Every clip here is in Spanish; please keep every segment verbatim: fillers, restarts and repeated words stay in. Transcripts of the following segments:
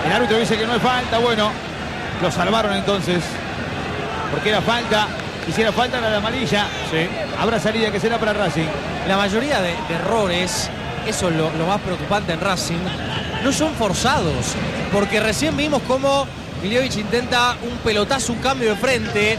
El árbitro dice que no es falta. Bueno, lo salvaron entonces, porque era falta. Y si era falta era la amarilla. Sí. Habrá salida que será para Racing. La mayoría de, de errores, eso es lo, lo más preocupante en Racing, no son forzados. Porque recién vimos cómo Miljovic intenta un pelotazo, un cambio de frente.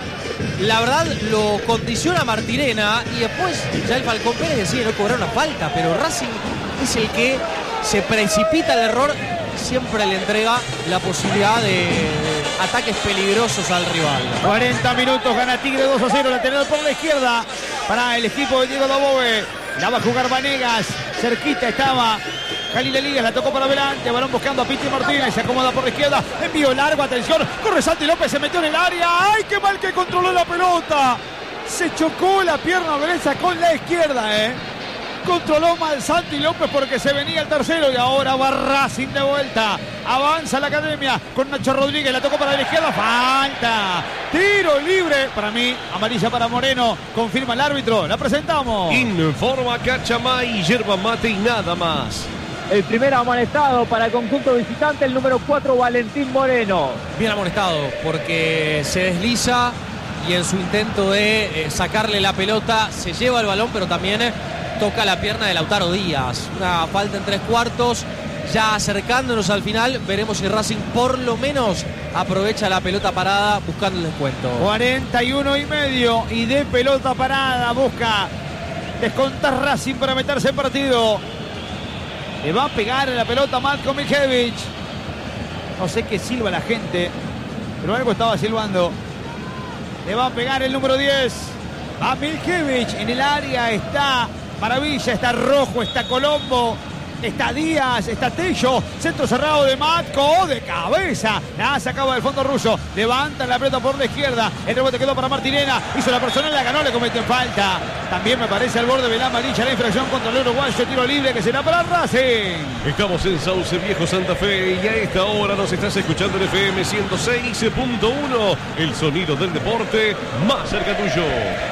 La verdad lo condiciona Martirena y después ya el Falcón Pérez decide no cobrar una falta. Pero Racing es el que se precipita al error, siempre le entrega la posibilidad de ataques peligrosos al rival. cuarenta minutos, gana Tigre dos a cero, lateral por la izquierda para el equipo de Diego Dabove. La va a jugar Vanegas, cerquita estaba Jalil Elías, la tocó para adelante, balón buscando a Piti Martínez, se acomoda por la izquierda, envío largo, atención, corre Santi López, se metió en el área, ¡ay, qué mal que controló la pelota! Se chocó la pierna derecha con la izquierda, ¿eh? Controló mal Santi López porque se venía el tercero y ahora va Racing de vuelta. Avanza la academia con Nacho Rodríguez, la tocó para la izquierda, falta. Tiro libre, para mí, amarilla para Moreno, confirma el árbitro, la presentamos. Informa Cachamay, yerba mate y nada más. El primer amonestado para el conjunto visitante, el número cuatro, Valentín Moreno. Bien amonestado porque se desliza y en su intento de eh, sacarle la pelota se lleva el balón, pero también eh, toca la pierna de Lautaro Díaz. Una falta en tres cuartos. Ya acercándonos al final, veremos si Racing por lo menos aprovecha la pelota parada buscando el descuento. cuarenta y uno y medio y de pelota parada busca descontar Racing para meterse en partido. Le va a pegar en la pelota Matko Miljevic. No sé qué silba la gente, pero algo estaba silbando. Le va a pegar el número diez a Miljevic. En el área está Maravilla, está Rojo, está Colombo, está Díaz, está Tello. Centro cerrado de Matko, de cabeza. La sacaba del fondo ruso. Levanta la pelota por la izquierda. El rebote quedó para Martirena. Hizo la personal, la ganó, le cometió falta. También me parece al borde de la amarilla la infracción contra el uruguayo. Tiro libre que será para Racing. Estamos en Sauce Viejo, Santa Fe, y a esta hora nos estás escuchando en F M ciento seis punto uno. El sonido del deporte más cerca tuyo.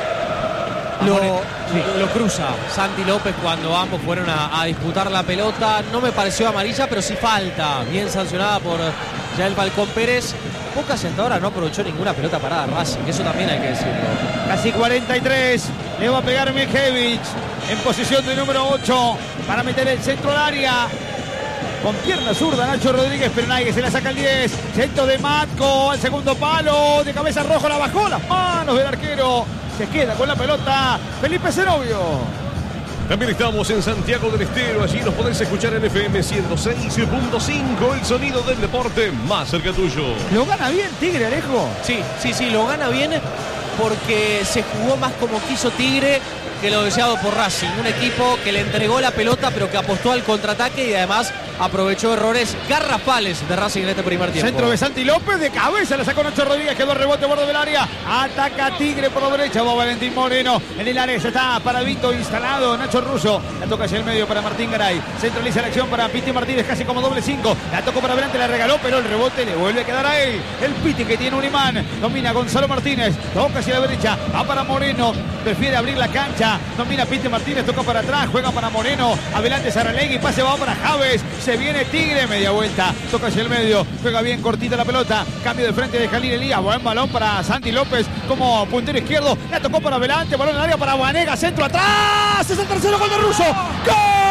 Lo, sí. lo cruza Santi López cuando ambos fueron a, a disputar la pelota. No me pareció amarilla, pero sí falta. Bien sancionada por Yael Falcón Pérez. Pocas hasta ahora no aprovechó ninguna pelota parada Racing. Eso también hay que decirlo. Casi cuarenta y tres. Le va a pegar Miljevic en posición de número ocho para meter el centro al área. Con pierna zurda Nacho Rodríguez, pero nadie que se la saca el diez. Centro de Matko al segundo palo. De cabeza Rojo la bajó. Las manos del arquero. Se queda con la pelota Felipe Zenobio. También estamos en Santiago del Estero. Allí nos podés escuchar en F M ciento seis punto cinco. El sonido del deporte más cerca tuyo. ¿Lo gana bien Tigre, Alejo? Sí, sí, sí, lo gana bien porque se jugó más como quiso Tigre que lo deseado por Racing. Un equipo que le entregó la pelota pero que apostó al contraataque y además aprovechó errores garrafales de Racing en este primer tiempo. Centro de Santi López, de cabeza la sacó Nacho Rodríguez, quedó el rebote borde del área. Ataca Tigre por la derecha, va Valentín Moreno. En el área se está Paradito instalado Nacho Russo. La toca hacia el medio para Martín Garay. Centraliza la acción para Piti Martínez, casi como doble cinco. La tocó para adelante, la regaló, pero el rebote le vuelve a quedar a él. El Piti que tiene un imán. Domina Gonzalo Martínez, toca hacia la derecha, va para Moreno. Prefiere abrir la cancha. Domina Piti Martínez, toca para atrás, juega para Moreno. Adelante Saralegui, pase va para Javes. Se viene Tigre, media vuelta, toca hacia el medio, juega bien cortita la pelota, cambio de frente de Jalil Elías, buen balón para Santi López como puntero izquierdo, la tocó para adelante, balón en el área para Vanegas, centro atrás, es el tercero gol de Russo, ¡gol!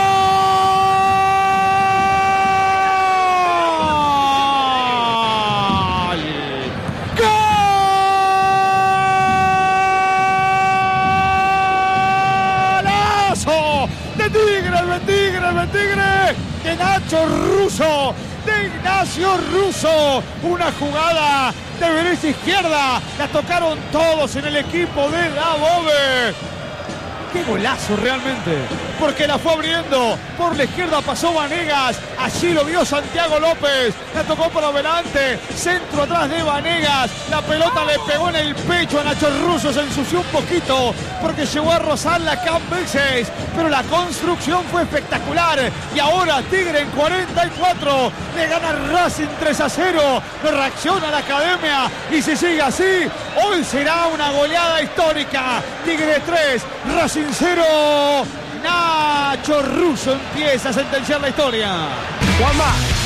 ¡Golazo! ¡De Tigre, de Tigre, de Tigre! De Nacho Russo, de Ignacio Russo, una jugada de derecha izquierda, la tocaron todos en el equipo de Dabove. ¡Qué golazo realmente! Porque la fue abriendo, por la izquierda pasó Vanegas, allí lo vio Santiago López, la tocó por adelante, centro atrás de Vanegas, la pelota le pegó en el pecho a Nacho Russo, se ensució un poquito, porque llegó a rozarla Cambeses, pero la construcción fue espectacular, y ahora Tigre en cuarenta y cuatro, le gana Racing tres a cero, no reacciona la academia, y si sigue así, hoy será una goleada histórica, Tigre tres, Racing cero, Nacho Russo empieza a sentenciar la historia. Juanma.